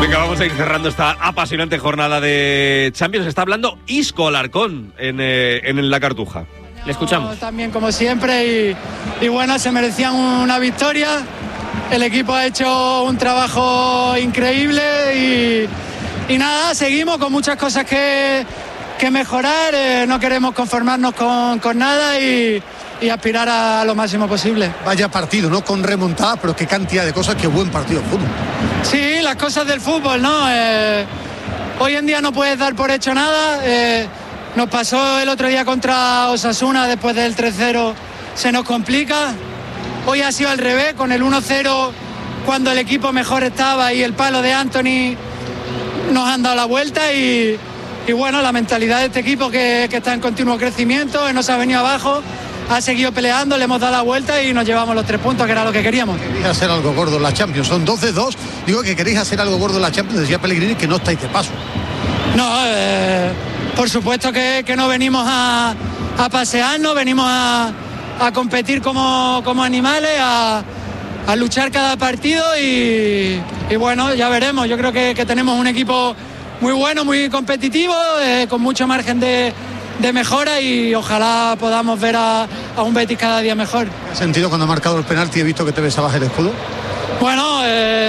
Venga, vamos a ir cerrando esta apasionante jornada de Champions. Está hablando Isco Alarcón en la Cartuja. Le escuchamos. También como siempre y bueno, se merecían una victoria. El equipo ha hecho un trabajo increíble y nada, seguimos con muchas cosas que mejorar. No queremos conformarnos con nada y aspirar a lo máximo posible. Vaya partido, ¿no? Con remontada, pero qué cantidad de cosas, qué buen partido de fútbol. Sí, las cosas del fútbol, ¿no? Hoy en día no puedes dar por hecho nada. Nos pasó el otro día contra Osasuna, después del 3-0 se nos complica. Hoy ha sido al revés, con el 1-0 cuando el equipo mejor estaba y el palo de Anthony nos han dado la vuelta y bueno, la mentalidad de este equipo que está en continuo crecimiento, que no se ha venido abajo, ha seguido peleando, le hemos dado la vuelta y nos llevamos los 3 puntos, que era lo que queríamos. Queréis hacer algo gordo en la Champions, son 12-2, digo que queréis hacer algo gordo en la Champions, decía Pellegrini que no estáis de paso. No, por supuesto que no venimos a pasearnos, venimos a competir como animales, a luchar cada partido y bueno, ya veremos. Yo creo que tenemos un equipo muy bueno, muy competitivo, con mucho margen de mejora y ojalá podamos ver a un Betis cada día mejor. ¿Qué has sentido cuando ha marcado el penalti? He visto que te besabas el escudo. Bueno,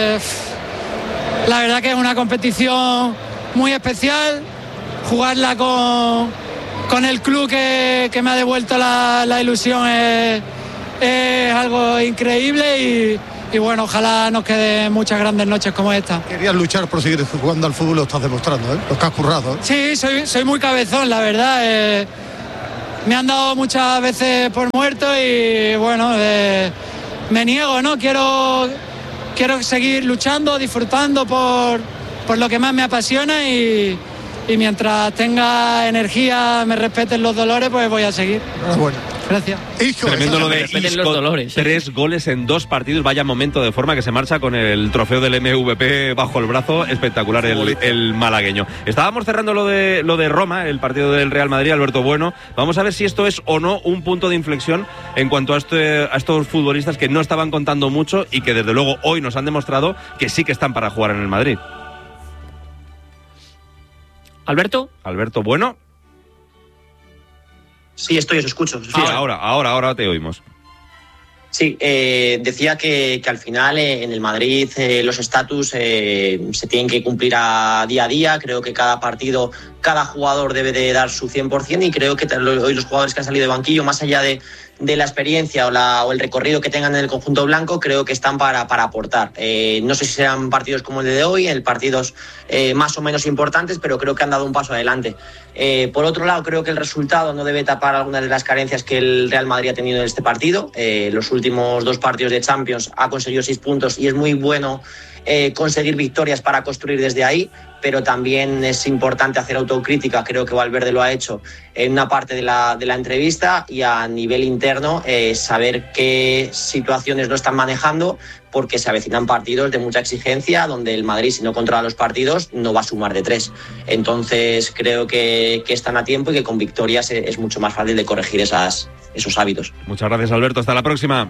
la verdad que es una competición muy especial, jugarla con el club que me ha devuelto la ilusión es algo increíble y bueno, ojalá nos queden muchas grandes noches como esta. Querías luchar por seguir jugando al fútbol, lo estás demostrando, ¿eh? Lo que has currado, ¿eh? Sí, soy muy cabezón, la verdad. Me han dado muchas veces por muerto y bueno, me niego, ¿no? Quiero seguir luchando, disfrutando por lo que más me apasiona y mientras tenga energía, me respeten los dolores, pues voy a seguir. Enhorabuena. Gracias. Tremendo lo de Respeten Isco, los dolores. 3 goles en 2 partidos, vaya momento de forma que se marcha con el trofeo del MVP bajo el brazo, espectacular el malagueño. Estábamos cerrando lo de Roma, el partido del Real Madrid, Alberto Bueno. Vamos a ver si esto es o no un punto de inflexión en cuanto a estos futbolistas que no estaban contando mucho y que desde luego hoy nos han demostrado que sí que están para jugar en el Madrid. ¿Alberto? Alberto Bueno. Sí, os escucho. Sí, ahora te oímos. Sí, decía que al final en el Madrid los estatus se tienen que cumplir a día. Creo que cada partido, cada jugador debe de dar su 100% y creo que hoy los jugadores que han salido de banquillo, más allá de la experiencia o el recorrido que tengan en el conjunto blanco, creo que están para aportar. No sé si serán partidos como el de hoy, partidos más o menos importantes, pero creo que han dado un paso adelante. Por otro lado, creo que el resultado no debe tapar algunas de las carencias que el Real Madrid ha tenido en este partido. Los últimos 2 partidos de Champions ha conseguido 6 puntos y es muy bueno conseguir victorias para construir desde ahí, pero también es importante hacer autocrítica. Creo que Valverde lo ha hecho en una parte de la entrevista y a nivel interno saber qué situaciones no están manejando, porque se avecinan partidos de mucha exigencia donde el Madrid, si no controla los partidos, no va a sumar de 3. Entonces creo que están a tiempo y que con victorias es mucho más fácil de corregir esos hábitos. Muchas gracias, Alberto, hasta la próxima.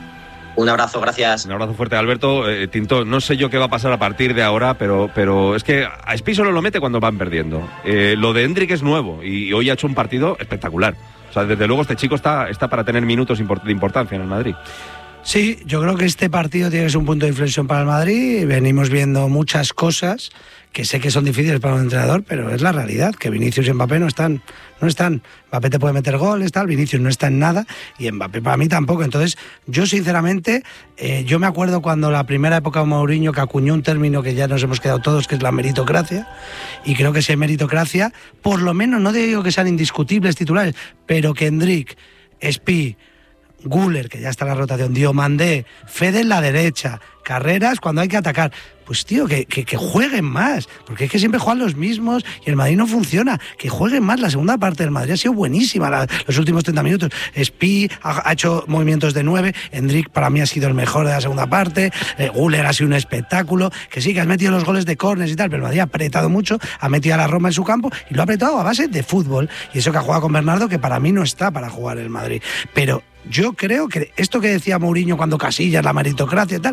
Un abrazo, gracias. Un abrazo fuerte, Alberto. Tinto, no sé yo qué va a pasar a partir de ahora, pero es que a Espi solo lo mete cuando van perdiendo. Lo de Endrick es nuevo y hoy ha hecho un partido espectacular. O sea, desde luego este chico está para tener minutos de importancia en el Madrid. Sí, yo creo que este partido tiene que ser un punto de inflexión para el Madrid. Venimos viendo muchas cosas que sé que son difíciles para un entrenador, pero es la realidad, que Vinicius y Mbappé no están. Mbappé te puede meter goles, Vinicius no está en nada y Mbappé para mí tampoco. Entonces, yo sinceramente, yo me acuerdo cuando la primera época de Mourinho, que acuñó un término que ya nos hemos quedado todos, que es la meritocracia, y creo que si hay meritocracia, por lo menos, no digo que sean indiscutibles titulares, pero que Endrick, Espi, Güler, que ya está en la rotación, Diomandé, Fede en la derecha, Carreras cuando hay que atacar. Pues tío, que jueguen más, porque es que siempre juegan los mismos y el Madrid no funciona. Que jueguen más. La segunda parte del Madrid ha sido buenísima, los últimos 30 minutos. Spi ha hecho movimientos de 9, Endrick para mí ha sido el mejor de la segunda parte, Güler ha sido un espectáculo, que sí, que has metido los goles de córner y tal, pero el Madrid ha apretado mucho, ha metido a la Roma en su campo y lo ha apretado a base de fútbol. Y eso que ha jugado con Bernardo, que para mí no está para jugar el Madrid. Pero yo creo que esto que decía Mourinho cuando Casillas, la meritocracia y tal, pues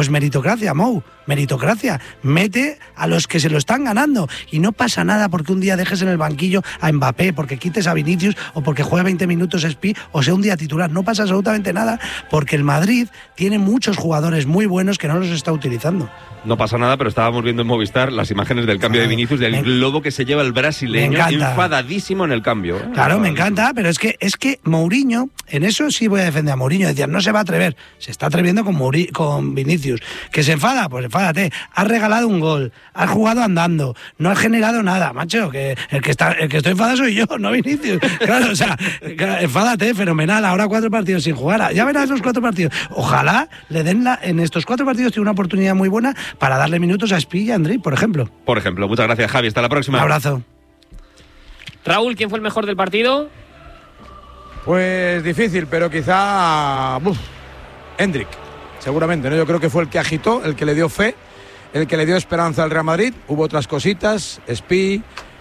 es meritocracia, Mou, meritocracia. Mete a los que se lo están ganando y no pasa nada porque un día dejes en el banquillo a Mbappé, porque quites a Vinicius o porque juegue 20 minutos Spi o sea un día titular. No pasa absolutamente nada porque el Madrid tiene muchos jugadores muy buenos que no los está utilizando. No pasa nada, pero estábamos viendo en Movistar las imágenes del cambio de Vinicius, del globo que se lleva el brasileño, enfadadísimo en el cambio. Claro, me encanta, pero es que Mourinho, en eso sí voy a defender a Mourinho, decían, no se va a atrever, se está atreviendo con Vinicius. ¿Que se enfada? Pues enfádate. Has regalado un gol, has jugado andando, no has generado nada, macho, que el que estoy enfadado soy yo, no Vinicius. Claro, o sea, enfádate, fenomenal, ahora 4 partidos sin jugar, ya verás los 4 partidos. Ojalá le den en estos 4 partidos tiene una oportunidad muy buena para darle minutos a Spi y a Andrei, por ejemplo. Por ejemplo, muchas gracias, Javi, hasta la próxima. Un abrazo. Raúl, ¿quién fue el mejor del partido? Pues difícil, pero quizá Endrick, seguramente, ¿no? Yo creo que fue el que agitó, el que le dio fe, el que le dio esperanza al Real Madrid. Hubo otras cositas, Spi,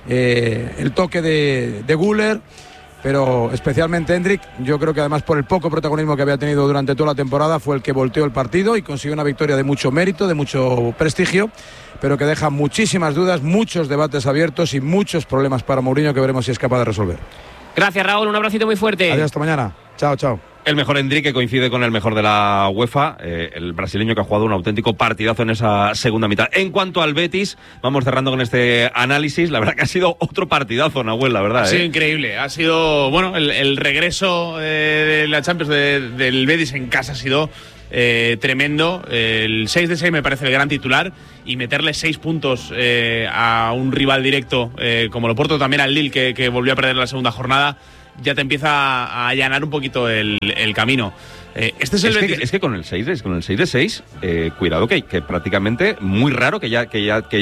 el toque de Güler, pero especialmente Endrick. Yo creo que además por el poco protagonismo que había tenido durante toda la temporada fue el que volteó el partido y consiguió una victoria de mucho mérito, de mucho prestigio, pero que deja muchísimas dudas, muchos debates abiertos y muchos problemas para Mourinho que veremos si es capaz de resolver. Gracias, Raúl, un abracito muy fuerte. Adiós, hasta mañana. Chao, chao. El mejor Endrick, que coincide con el mejor de la UEFA, el brasileño que ha jugado un auténtico partidazo en esa segunda mitad. En cuanto al Betis, vamos cerrando con este análisis. La verdad que ha sido otro partidazo, Nahuel, la verdad. Ha sido increíble. Ha sido, bueno, el regreso de la Champions del Betis en casa ha sido tremendo. El 6 de 6 me parece el gran titular, y meterle 6 puntos a un rival directo como el Oporto, también al Lille que volvió a perder la segunda jornada, ya te empieza a allanar un poquito el camino. Este es el Betis. Es que con el 6 de 6, cuidado que prácticamente muy raro que ya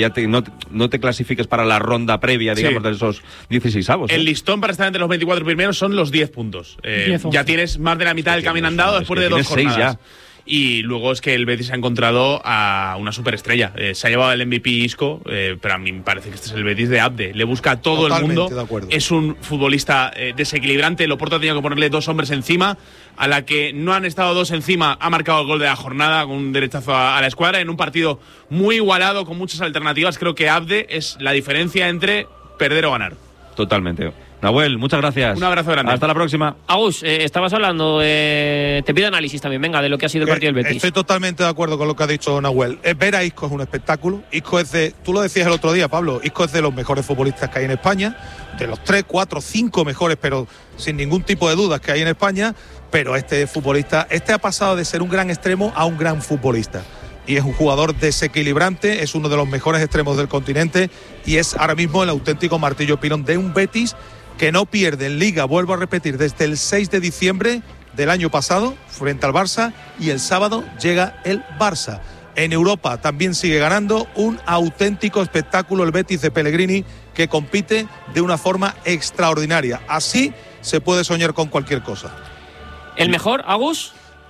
no te clasifiques para la ronda previa, digamos, de esos 16avos. El listón para estar entre los 24 primeros son los 10 puntos. Ya tienes más de la mitad del camino andado después de 2 jornadas. Y luego es que el Betis ha encontrado a una superestrella. Se ha llevado el MVP Isco, pero a mí me parece que este es el Betis de Abde. Le busca a todo el mundo. Es un futbolista desequilibrante. El Oporto ha tenido que ponerle 2 hombres encima. A la que no han estado 2 encima, ha marcado el gol de la jornada con un derechazo a la escuadra. En un partido muy igualado, con muchas alternativas. Creo que Abde es la diferencia entre perder o ganar. Totalmente. Nahuel, muchas gracias. Un abrazo grande. Hasta la próxima. Agus, estabas hablando, te pido análisis también, venga, de lo que ha sido el partido del Betis. Estoy totalmente de acuerdo con lo que ha dicho Nahuel. Ver a Isco es un espectáculo. Isco es tú lo decías el otro día, Pablo, Isco es de los mejores futbolistas que hay en España, de los 3, 4, 5 mejores, pero sin ningún tipo de dudas que hay en España. Pero este futbolista, ha pasado de ser un gran extremo a un gran futbolista. Y es un jugador desequilibrante, es uno de los mejores extremos del continente y es ahora mismo el auténtico martillo pilón de un Betis que no pierde en Liga, vuelvo a repetir, desde el 6 de diciembre del año pasado frente al Barça, y el sábado llega el Barça. En Europa también sigue ganando, un auténtico espectáculo el Betis de Pellegrini, que compite de una forma extraordinaria. Así se puede soñar con cualquier cosa. ¿El mejor, Agus?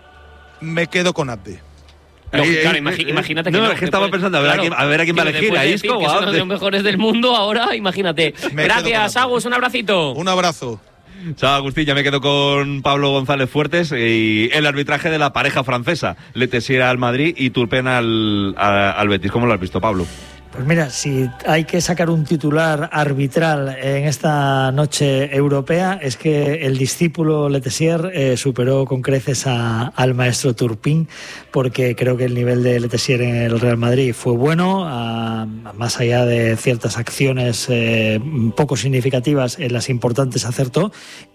Me quedo con Abde. Claro, imagínate que no, es que estaba pensando a ver a quién va a elegir, a Isco o a Abde. Los mejores del mundo ahora, imagínate. Gracias, Agus, un abracito. Un abrazo. Chao, Agustín, ya me quedo con Pablo González Fuertes y el arbitraje de la pareja francesa, Le Tessier al Madrid y Turpin al Betis. ¿Cómo lo has visto, Pablo? Pues mira, si hay que sacar un titular arbitral en esta noche europea, es que el discípulo Le Tessier superó con creces al maestro Turpin, porque creo que el nivel de Le Tessier en el Real Madrid fue bueno, más allá de ciertas acciones poco significativas, en las importantes acertó,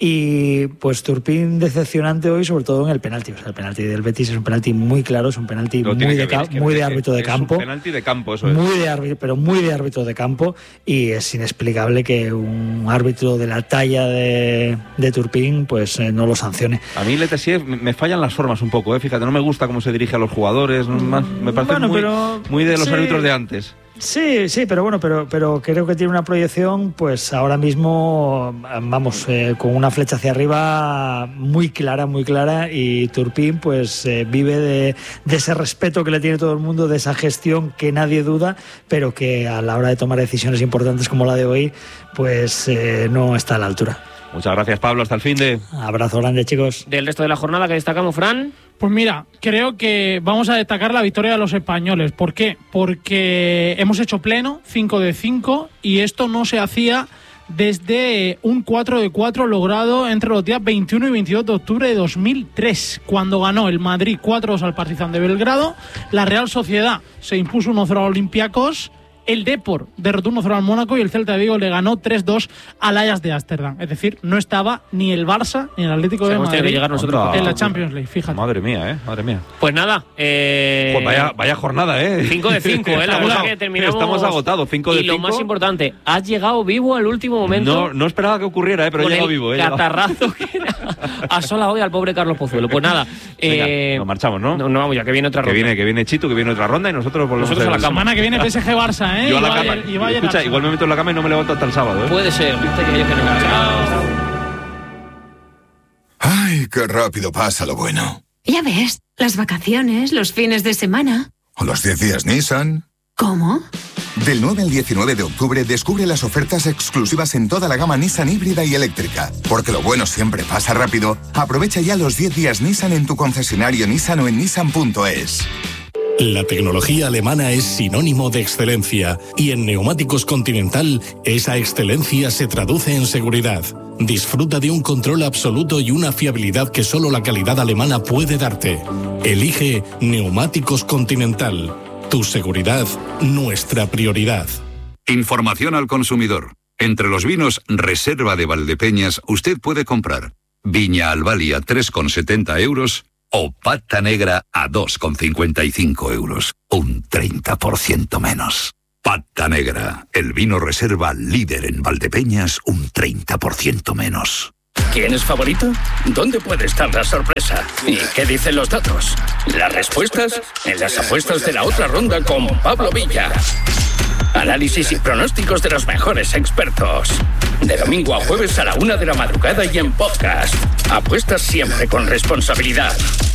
y pues Turpin decepcionante hoy, sobre todo en el penalti. O sea, el penalti del Betis es un penalti muy claro, es un penalti muy de árbitro de campo. Es un penalti de campo, eso es. Pero muy de árbitro de campo, y es inexplicable que un árbitro de la talla de Turpin pues no lo sancione. A mí Le Tessier me fallan las formas un poco, fíjate, no me gusta cómo se dirige a los jugadores, me parece muy de los árbitros de antes. Sí, pero bueno, pero creo que tiene una proyección, pues ahora mismo, vamos, con una flecha hacia arriba muy clara, y Turpin pues vive de ese respeto que le tiene todo el mundo, de esa gestión que nadie duda, pero que a la hora de tomar decisiones importantes como la de hoy, pues no está a la altura. Muchas gracias, Pablo. Hasta el finde. Abrazo grande, chicos. Del resto de la jornada que destacamos, Fran. Pues mira, creo que vamos a destacar la victoria de los españoles. ¿Por qué? Porque hemos hecho pleno, 5 de 5, y esto no se hacía desde un 4 de 4 logrado entre los días 21 y 22 de octubre de 2003, cuando ganó el Madrid 4-2 al Partizan de Belgrado, la Real Sociedad se impuso 1-0 a Olympiacos, el Depor derrotó 1-0 al Mónaco y el Celta de Vigo le ganó 3-2 al Ajax de Ámsterdam. Es decir, no estaba ni el Barça ni el Atlético de Madrid llegar nosotros en la Champions League, fíjate. Madre mía, madre mía. Pues nada, pues vaya jornada, 5 de 5, la cosa que terminamos. Estamos agotados, 5 de 5. Y lo más importante, has llegado vivo al último momento. No esperaba que ocurriera, pero he llegado vivo. Catarrazo que asola hoy al pobre Carlos Pozuelo. Pues nada, venga, nos marchamos, ¿no? No, vamos ya, que viene otra ronda. Que viene Chito, que viene otra ronda y nosotros volvemos a la cama. Semana que viene PSG Barça, Yo a la cama. Escucha, igual me meto en la cama y no me levanto hasta el sábado. Puede ser. Chao. Ay, qué rápido pasa lo bueno. Ya ves, las vacaciones, los fines de semana. ¿O los 10 días Nissan? ¿Cómo? Del 9 al 19 de octubre descubre las ofertas exclusivas en toda la gama Nissan híbrida y eléctrica. Porque lo bueno siempre pasa rápido. Aprovecha ya los 10 días Nissan en tu concesionario Nissan o en nissan.es. La tecnología alemana es sinónimo de excelencia y en Neumáticos Continental esa excelencia se traduce en seguridad. Disfruta de un control absoluto y una fiabilidad que solo la calidad alemana puede darte. Elige Neumáticos Continental. Tu seguridad, nuestra prioridad. Información al consumidor. Entre los vinos Reserva de Valdepeñas usted puede comprar Viña Albali a 3,70 euros o Pata Negra a 2,55 euros. Un 30% menos. Pata Negra, el vino reserva líder en Valdepeñas, un 30% menos. ¿Quién es favorito? ¿Dónde puede estar la sorpresa? ¿Y qué dicen los datos? Las respuestas en las apuestas de la otra ronda con Pablo Villa. Análisis y pronósticos de los mejores expertos. De domingo a jueves a la 1 de la madrugada y en podcast. Apuestas siempre con responsabilidad.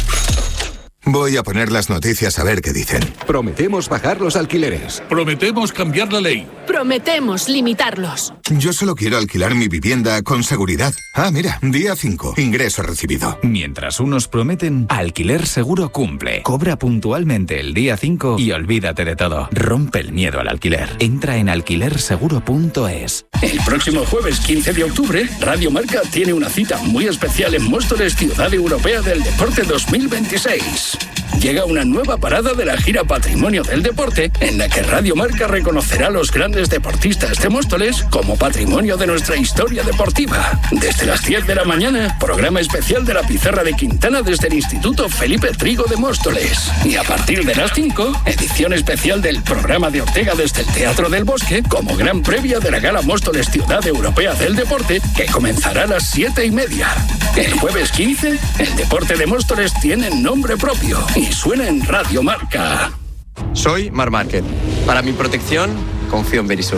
Voy a poner las noticias a ver qué dicen. Prometemos bajar los alquileres. Prometemos cambiar la ley. Prometemos limitarlos. Yo solo quiero alquilar mi vivienda con seguridad. Ah, mira, día 5, ingreso recibido. Mientras unos prometen, Alquiler Seguro cumple. Cobra puntualmente el día 5 y olvídate de todo. Rompe el miedo al alquiler. Entra en alquilerseguro.es. El próximo jueves 15 de octubre, Radio Marca tiene una cita muy especial en Móstoles, Ciudad Europea del Deporte 2026. Llega una nueva parada de la gira Patrimonio del Deporte, en la que Radio Marca reconocerá a los grandes deportistas de Móstoles como patrimonio de nuestra historia deportiva. Desde las 10 de la mañana, programa especial de la Pizarra de Quintana desde el Instituto Felipe Trigo de Móstoles. Y a partir de las 5, edición especial del programa de Ortega desde el Teatro del Bosque, como gran previa de la Gala Móstoles Ciudad Europea del Deporte, que comenzará a las 7:30. El jueves 15, el deporte de Móstoles tiene nombre propio y suena en Radio Marca. Soy Mar Márquez. Para mi protección, confío en Verisur.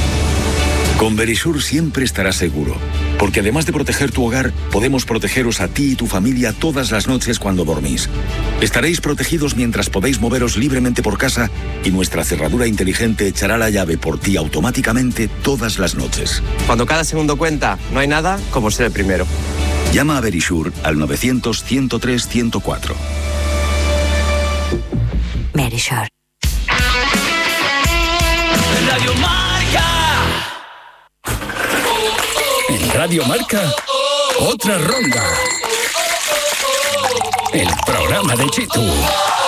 Con Verisur siempre estarás seguro, porque además de proteger tu hogar, podemos protegeros a ti y tu familia todas las noches cuando dormís. Estaréis protegidos mientras podéis moveros libremente por casa y nuestra cerradura inteligente echará la llave por ti automáticamente todas las noches. Cuando cada segundo cuenta, no hay nada como ser el primero. Llama a Verisur al 900-103-104. Verisur. Radio Marca. En Radio Marca, otra ronda. El programa de Chitu.